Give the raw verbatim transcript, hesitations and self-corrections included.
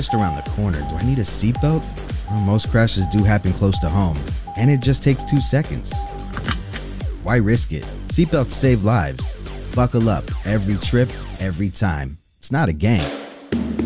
just around the corner. Do I need a seatbelt? Well, most crashes do happen close to home, and it just takes two seconds. Why risk it? Seatbelts save lives. Buckle up every trip, every time. It's not a game.